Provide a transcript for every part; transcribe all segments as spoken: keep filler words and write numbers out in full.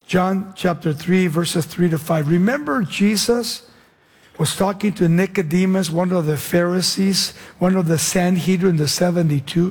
John chapter three, verses three to five. Remember, Jesus was talking to Nicodemus, one of the Pharisees, one of the Sanhedrin, the seventy-two.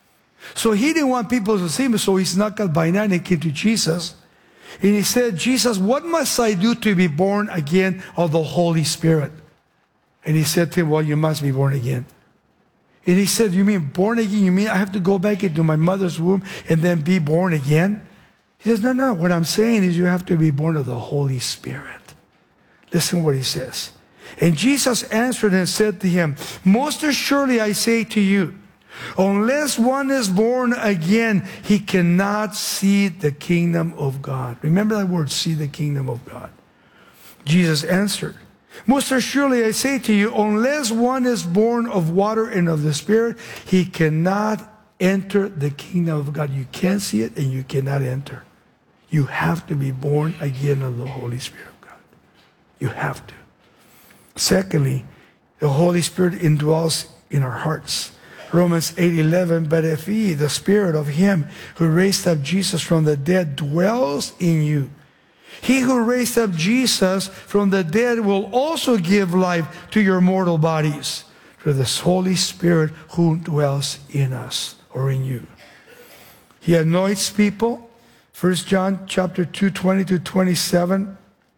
So he didn't want people to see him, so he snuck out by night and came to Jesus. And he said, Jesus, what must I do to be born again of the Holy Spirit? And he said to him, well, you must be born again. And he said, you mean born again? You mean I have to go back into my mother's womb and then be born again? He says, no, no, what I'm saying is you have to be born of the Holy Spirit. Listen what he says. And Jesus answered and said to him, most assuredly I say to you, unless one is born again, he cannot see the kingdom of God. Remember that word, see the kingdom of God. Jesus answered, most assuredly I say to you, unless one is born of water and of the Spirit, he cannot enter the kingdom of God. You can't see it and you cannot enter. You have to be born again of the Holy Spirit of God. You have to. Secondly, the Holy Spirit indwells in our hearts. Romans eight eleven, but if he, the Spirit of him who raised up Jesus from the dead, dwells in you, he who raised up Jesus from the dead will also give life to your mortal bodies through the Holy Spirit who dwells in us or in you. He anoints people. First John chapter two, twenty to twenty-seven.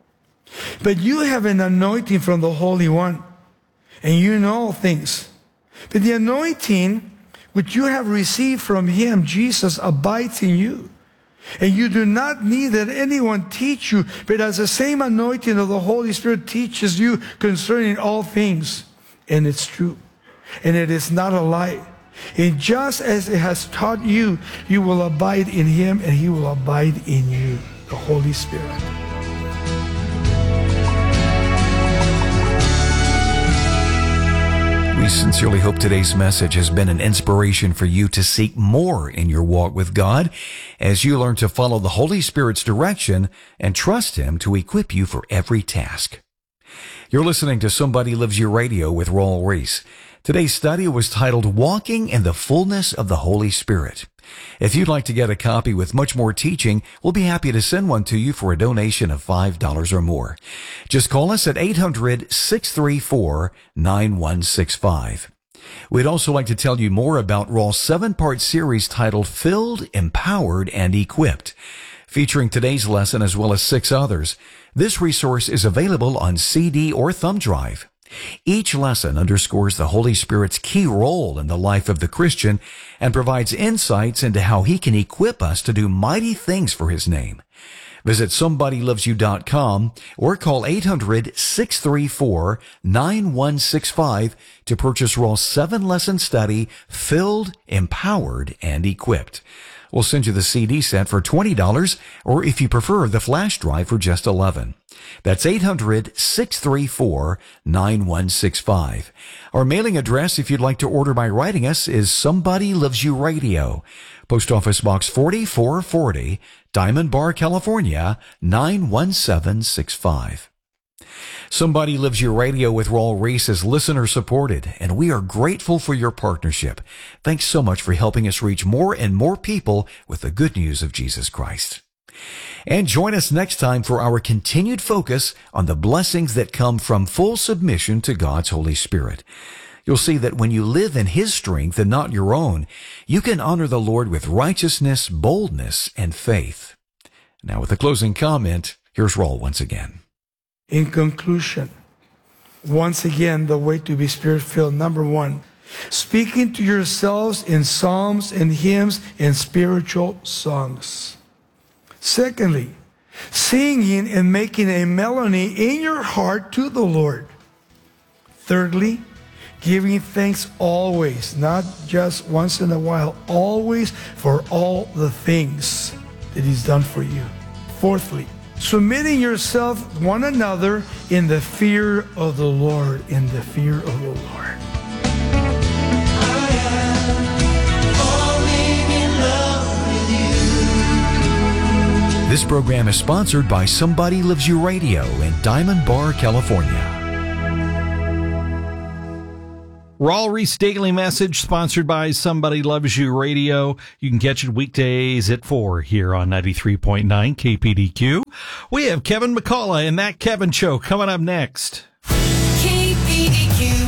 But you have an anointing from the Holy One, and you know all things. But the anointing which you have received from him, Jesus, abides in you. And you do not need that anyone teach you, but as the same anointing of the Holy Spirit teaches you concerning all things. And it's true. And it is not a lie. And just as it has taught you, you will abide in him and he will abide in you, the Holy Spirit. We sincerely hope today's message has been an inspiration for you to seek more in your walk with God as you learn to follow the Holy Spirit's direction and trust him to equip you for every task. You're listening to Somebody Loves You Radio with Raul Ries. Today's study was titled Walking in the Fullness of the Holy Spirit. If you'd like to get a copy with much more teaching, we'll be happy to send one to you for a donation of five dollars or more. Just call us at eight hundred, six three four, nine one six five. We'd also like to tell you more about Raul's seven-part series titled Filled, Empowered, and Equipped, featuring today's lesson as well as six others. This resource is available on C D or thumb drive. Each lesson underscores the Holy Spirit's key role in the life of the Christian and provides insights into how he can equip us to do mighty things for his name. Visit somebody loves you dot com or call eight hundred, six three four, nine one six five to purchase Raul's seven-lesson study, Filled, Empowered, and Equipped. We'll send you the C D set for twenty dollars, or if you prefer, the flash drive for just eleven dollars. That's eight hundred, six three four, nine one six five. Our mailing address, if you'd like to order by writing us, is Somebody Loves You Radio, Post Office Box forty-four forty, Diamond Bar, California, nine one seven six five. Somebody Loves You Radio with Raul Ries is listener-supported, and we are grateful for your partnership. Thanks so much for helping us reach more and more people with the good news of Jesus Christ. And join us next time for our continued focus on the blessings that come from full submission to God's Holy Spirit. You'll see that when you live in his strength and not your own, you can honor the Lord with righteousness, boldness, and faith. Now with a closing comment, here's Raul once again. In conclusion, once again, the way to be Spirit-filled, number one, speaking to yourselves in psalms and hymns and spiritual songs. Secondly, singing and making a melody in your heart to the Lord. Thirdly, giving thanks always, not just once in a while, always for all the things that he's done for you. Fourthly, submitting yourself one another in the fear of the Lord, in the fear of the Lord. This program is sponsored by Somebody Loves You Radio in Diamond Bar, California. Raul Reese Daily Message, sponsored by Somebody Loves You Radio. You can catch it weekdays at four here on ninety-three point nine K P D Q. We have Kevin McCullough and That Kevin Show coming up next. K P D Q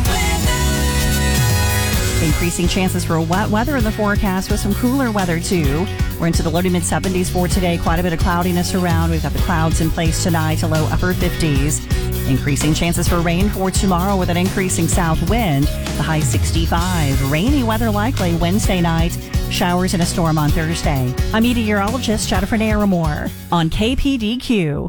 weather. Increasing chances for wet weather in the forecast with some cooler weather, too. We're into the low to mid seventies for today. Quite a bit of cloudiness around. We've got the clouds in place tonight to low upper fifties. Increasing chances for rain for tomorrow with an increasing south wind. The high sixty-five. Rainy weather likely Wednesday night. Showers and a storm on Thursday. I'm meteorologist Jennifer Naramore on K P D Q.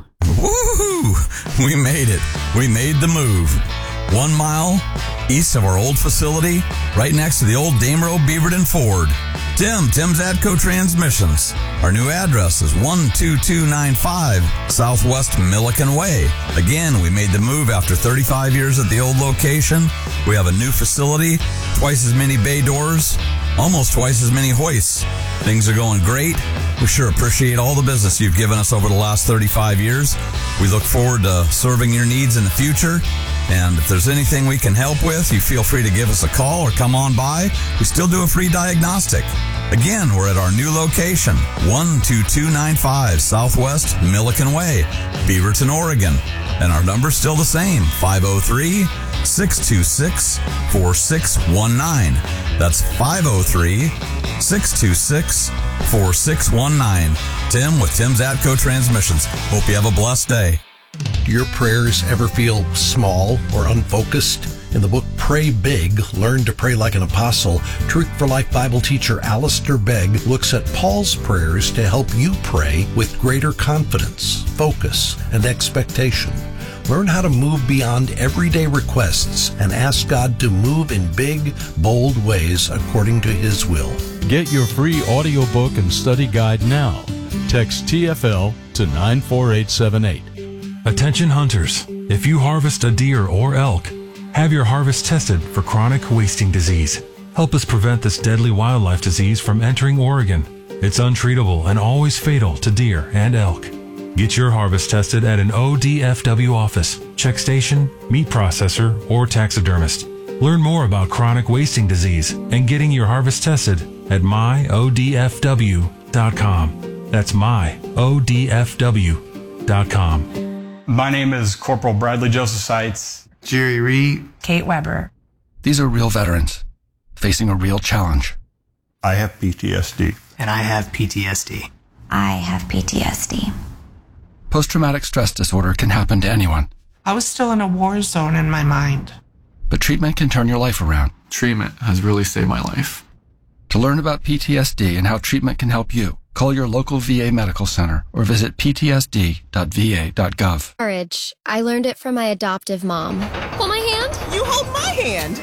Woohoo! We made it. We made the move. One mile east of our old facility, right next to the old Damerow Beaverton Ford. Tim, Tim's Atco Transmissions. Our new address is one two two nine five Southwest Milliken Way. Again, we made the move after thirty-five years at the old location. We have a new facility, twice as many bay doors, almost twice as many hoists. Things are going great. We sure appreciate all the business you've given us over the last thirty-five years. We look forward to serving your needs in the future. And if there's anything we can help with, you feel free to give us a call or come on by. We still do a free diagnostic. Again, we're at our new location, one two two nine five Southwest Milliken Way, Beaverton, Oregon. And our number's still the same, five oh three, six two six, four six one nine. That's five oh three, six two six, four six one nine. Tim with Tim's Atco Transmissions. Hope you have a blessed day. Do your prayers ever feel small or unfocused? In the book Pray Big, Learn to Pray Like an Apostle, Truth for Life Bible teacher Alistair Begg looks at Paul's prayers to help you pray with greater confidence, focus, and expectation. Learn how to move beyond everyday requests and ask God to move in big, bold ways according to His will. Get your free audiobook and study guide now. Text T F L to nine four eight seven eight. Attention hunters, if you harvest a deer or elk, have your harvest tested for chronic wasting disease. Help us prevent this deadly wildlife disease from entering Oregon. It's untreatable and always fatal to deer and elk. Get your harvest tested at an O D F W office, check station, meat processor, or taxidermist. Learn more about chronic wasting disease and getting your harvest tested at my O D F W dot com. That's my O D F W dot com. My name is Corporal Bradley Joseph Seitz. Jerry Reed. Kate Weber. These are real veterans facing a real challenge. I have P T S D. And I have P T S D. I have P T S D. Post-traumatic stress disorder can happen to anyone. I was still in a war zone in my mind. But treatment can turn your life around. Treatment has really saved my life. To learn about P T S D and how treatment can help you, call your local V A medical center or visit P T S D dot V A dot gov. Courage. I learned it from my adoptive mom. Hold my hand. You hold my hand.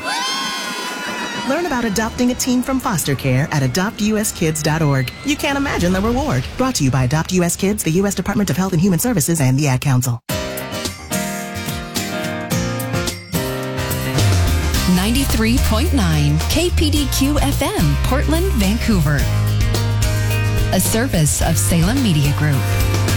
Learn about adopting a teen from foster care at adopt U S kids dot org. You can't imagine the reward. Brought to you by Adopt U S Kids, the U S Department of Health and Human Services, and the Ad Council. ninety-three point nine K P D Q F M, Portland, Vancouver. A service of Salem Media Group.